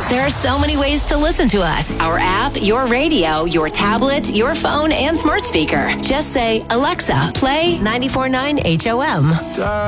There are so many ways to listen to us. Our app, your radio, your tablet, your phone, and smart speaker. Just say, Alexa, play 94.9 HOM.